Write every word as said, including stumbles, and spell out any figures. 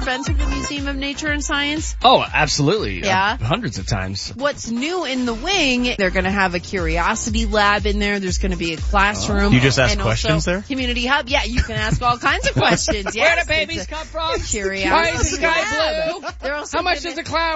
been to the Museum of Nature and Science? Oh, absolutely. Yeah. Uh, hundreds of times. What's new in the wing, they're going to have a curiosity lab in there. There's going to be a classroom. You just ask and questions also there? Community hub. Yeah, you can ask all kinds of questions. Yes. Where do babies come from? Curiosity Why is the sky lab. blue? They're also How much gonna- does a cloud